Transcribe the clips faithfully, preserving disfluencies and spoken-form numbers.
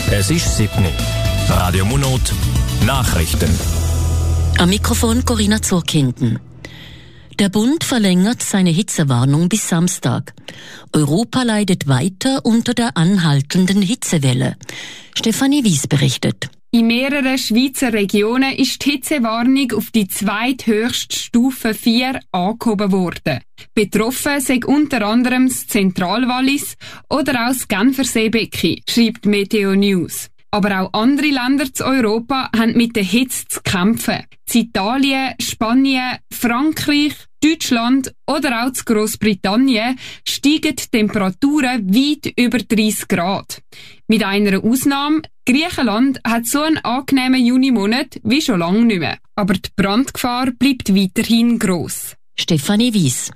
Es ist siebten. Radio Monot, Nachrichten. Am Mikrofon Corinna Zurkinden. Der Bund verlängert seine Hitzewarnung bis Samstag. Europa leidet weiter unter der anhaltenden Hitzewelle. Stefanie Wies berichtet. In mehreren Schweizer Regionen ist die Hitzewarnung auf die zweithöchste Stufe vier angehoben worden. Betroffen sind unter anderem das Zentralwallis oder auch das Genferseebecken, schreibt Meteo News. Aber auch andere Länder in Europa haben mit der Hitze zu kämpfen. In Italien, Spanien, Frankreich, Deutschland oder auch in Grossbritannien steigen die Temperaturen weit über dreißig Grad. Mit einer Ausnahme: Griechenland hat so einen angenehmen Junimonat wie schon lange nicht mehr. Aber die Brandgefahr bleibt weiterhin gross. Stefanie Wies.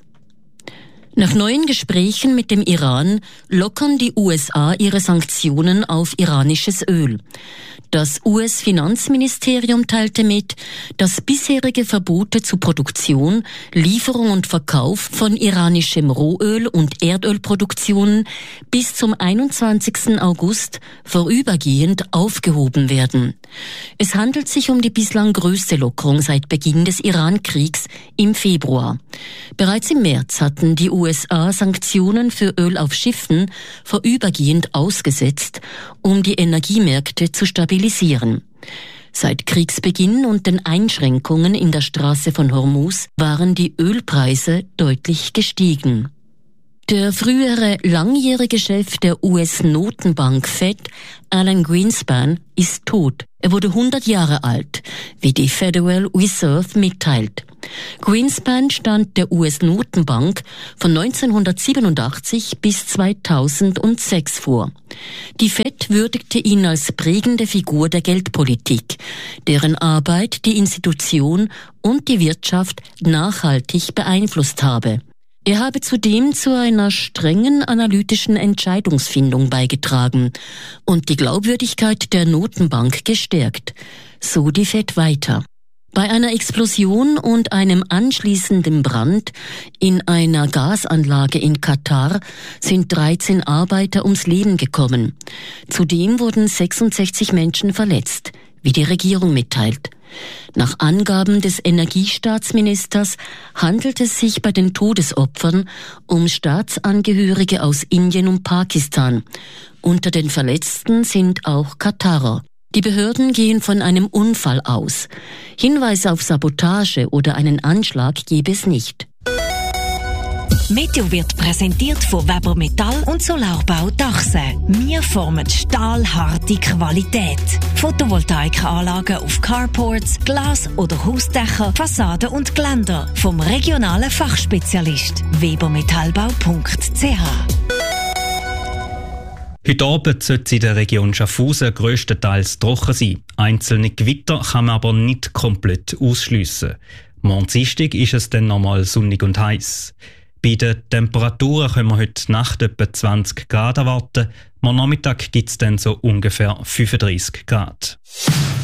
Nach neuen Gesprächen mit dem Iran lockern die U S A ihre Sanktionen auf iranisches Öl. Das U S-Finanzministerium teilte mit, dass bisherige Verbote zu Produktion, Lieferung und Verkauf von iranischem Rohöl und Erdölproduktionen bis zum einundzwanzigsten August vorübergehend aufgehoben werden. Es handelt sich um die bislang größte Lockerung seit Beginn des Iran-Kriegs im Februar. Bereits im März hatten die U S A Sanktionen für Öl auf Schiffen vorübergehend ausgesetzt, um die Energiemärkte zu stabilisieren. Seit Kriegsbeginn und den Einschränkungen in der Straße von Hormuz waren die Ölpreise deutlich gestiegen. Der frühere langjährige Chef der U S-Notenbank Fed, Alan Greenspan, ist tot. Er wurde hundert Jahre alt, wie die Federal Reserve mitteilt. Greenspan stand der U S-Notenbank von neunzehnhundertsiebenundachtzig bis zweitausendsechs vor. Die Fed würdigte ihn als prägende Figur der Geldpolitik, deren Arbeit die Institution und die Wirtschaft nachhaltig beeinflusst habe. Er habe zudem zu einer strengen analytischen Entscheidungsfindung beigetragen und die Glaubwürdigkeit der Notenbank gestärkt, so die Fed weiter. Bei einer Explosion und einem anschließenden Brand in einer Gasanlage in Katar sind dreizehn Arbeiter ums Leben gekommen. Zudem wurden sechsundsechzig Menschen verletzt, wie die Regierung mitteilt. Nach Angaben des Energiestaatsministers handelt es sich bei den Todesopfern um Staatsangehörige aus Indien und Pakistan. Unter den Verletzten sind auch Katarer. Die Behörden gehen von einem Unfall aus. Hinweise auf Sabotage oder einen Anschlag gebe es nicht. Meteo wird präsentiert von Weber Metall und Solarbau Dachse. Wir formen stahlharte Qualität. Photovoltaikanlagen auf Carports, Glas- oder Hausdächer, Fassaden und Geländer. Vom regionalen Fachspezialist webermetallbau punkt c h. Heute Abend sollte es in der Region Schaffhausen grösstenteils trocken sein. Einzelne Gewitter kann man aber nicht komplett ausschliessen. Morgen Dienstag ist es dann nochmal sonnig und heiß. Bei den Temperaturen können wir heute Nacht etwa zwanzig Grad erwarten. Morgen Nachmittag gibt es dann so ungefähr fünfunddreissig Grad.